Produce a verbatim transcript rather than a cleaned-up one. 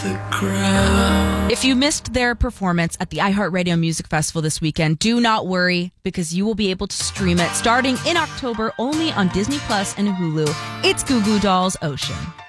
the ground. If you missed their performance at the iHeartRadio Music Festival this weekend, do not worry, because you will be able to stream it starting in October only on Disney Plus and Hulu. It's Goo Goo Dolls Ocean.